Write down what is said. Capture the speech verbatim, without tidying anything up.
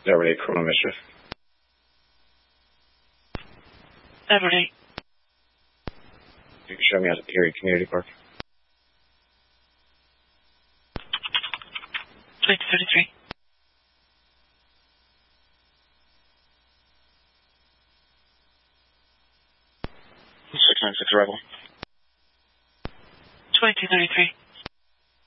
Edward eight, Criminal Mischief. Edward eight. You can show me out at Erie Community Park. Plate thirty-three. six nine six Rebel. twenty-two thirty-three.